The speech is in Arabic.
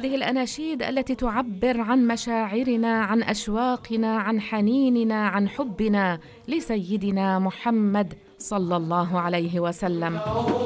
هذه الأناشيد التي تعبر عن مشاعرنا، عن أشواقنا، عن حنيننا، عن حبنا لسيدنا محمد صلى الله عليه وسلم.